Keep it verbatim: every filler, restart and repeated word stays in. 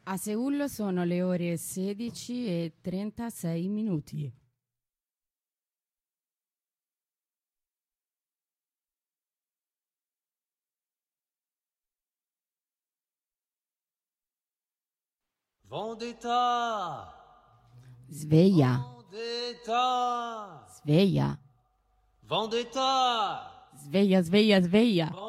A Seul sono le ore sedici e trentasei minuti. Vendetta! Sveglia, Vendetta! sveglia, Vendetta! sveglia, sveglia, sveglia.